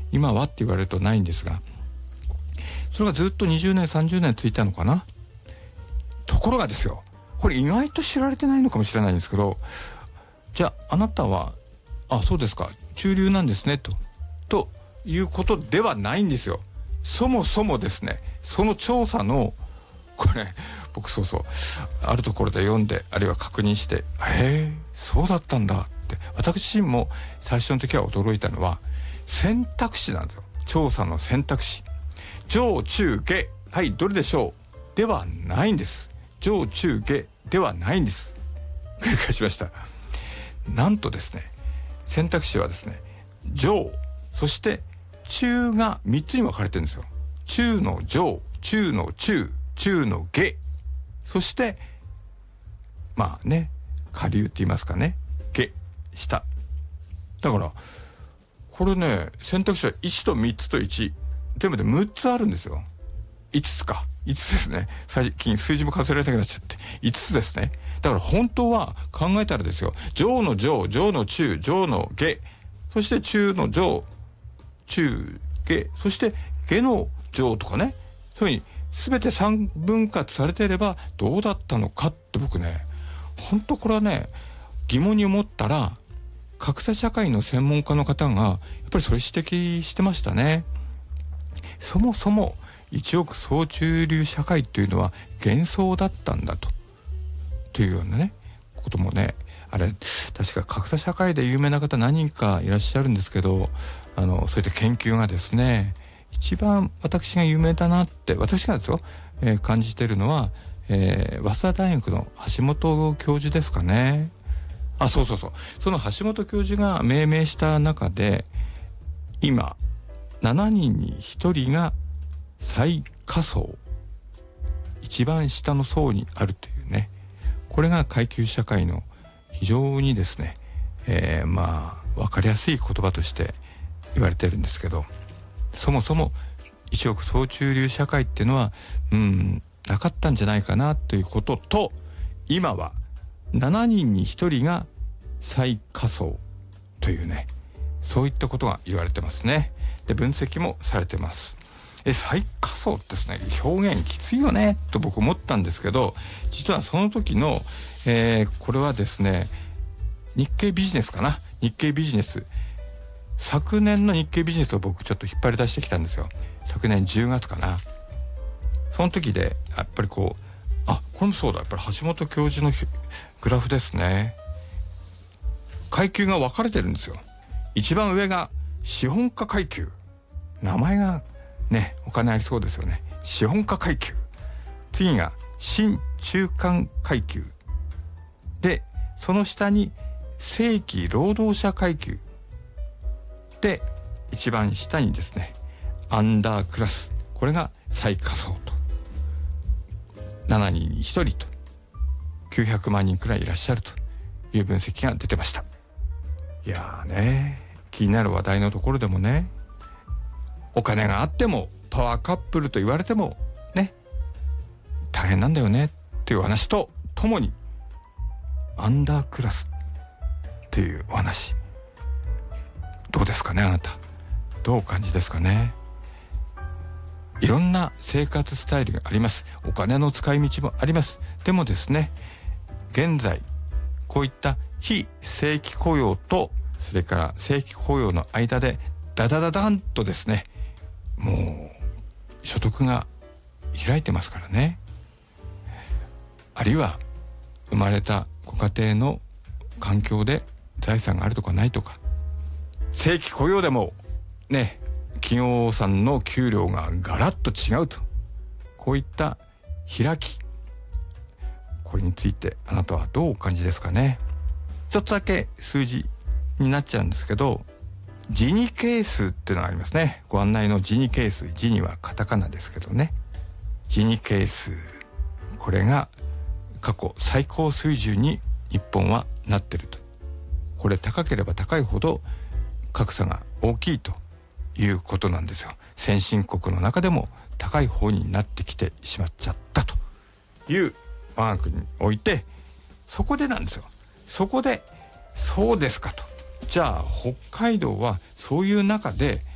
今はって言われるとないんですが、それがずっと20年30年続いたのかな。ところがですよ、これ意外と知られてないのかもしれないんですけど、じゃああなたはそうですか、中流なんですねということではないんですよ。そもそもですね、その調査のこれ僕あるところで読んで、あるいは確認して、そうだったんだって、私自身も最初の時は驚いたのは選択肢なんですよ。調査の選択肢、上中下、はいどれでしょうではないんです。上中下ではないんです。繰り返しました。なんとですね、選択肢はですね、上そして中が3つに分かれてるんですよ。中の上、中の中、中の下、そして下流って言いますかね、下、下だから、これね、選択肢は1と3つと1全部で6つあるんですよ。5つですね。最近数字も数えられなくなっちゃって5つですね。だから本当は考えたらですよ、上の上、上の中、上の下、そして中の上、中下、そして下の上とかね、そういうふうに全て3分割されていればどうだったのかって僕ね、本当これはね疑問に思ったら、格差社会の専門家の方がやっぱりそれ指摘してましたね。そもそも一億総中流社会っていうのは幻想だったんだというようなねこともね、あれ確か格差社会で有名な方何人かいらっしゃるんですけど、そういった研究がですね、一番私が有名だなって私がですよ、感じているのは、早稲田大学の橋本教授ですかね。その橋本教授が命名した中で、今7人に1人が最下層、一番下の層にあるというね、これが階級社会の非常にですね、分かりやすい言葉として言われてるんですけど、そもそも一億総中流社会っていうのはなかったんじゃないかなということと、今は7人に1人が最下層というね、そういったことが言われてますね。で分析もされてます。最下層ですね、表現きついよねと僕思ったんですけど、実はその時の、これはですね、日経ビジネスかな、日経ビジネス、昨年の日経ビジネスを僕ちょっと引っ張り出してきたんですよ。昨年10月かな。その時でやっぱりこれもそうだ、やっぱり橋本教授のグラフですね。階級が分かれてるんですよ。一番上が資本家階級、名前がねお金ありそうですよね。資本家階級、次が新中間階級で、その下に正規労働者階級で、一番下にですねアンダークラス、これが最下層と、7人に1人と900万人くらいいらっしゃるという分析が出てました。いやーね、気になる話題のところでもね、お金があってもパワーカップルと言われてもね大変なんだよねっていう話とともに、アンダークラスっていうお話、どうですかね、あなたどうお感じですかね。いろんな生活スタイルがあります。お金の使い道もあります。でもですね、現在こういった非正規雇用とそれから正規雇用の間でダダダダンとですね、もう所得が開いてますからね。あるいは生まれたご家庭の環境で財産があるとかないとか、正規雇用でもね企業さんの給料がガラッと違うと、こういった開き、これについてあなたはどうお感じですかね。一つだけ数字になっちゃうんですけど、ジニ係数っていうのがありますね。ご案内のジニ係数、ジニはカタカナですけどね、ジニ係数、これが過去最高水準に日本はなってると。これ高ければ高いほど格差が大きいということなんですよ。先進国の中でも高い方になってきてしまっちゃったという我が国において、そこでなんですよ。そこでそうですかと、じゃあ北海道はそういう中で